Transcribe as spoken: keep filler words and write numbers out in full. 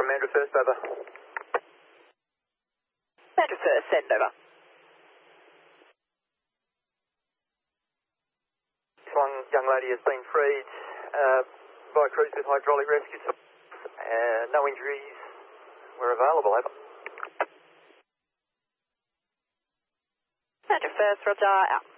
from Andrew First, over. Andrew First, send over. One young lady has been freed uh, by crews with hydraulic rescue. Uh, no injuries were available, over. Andrew First, Roger, out.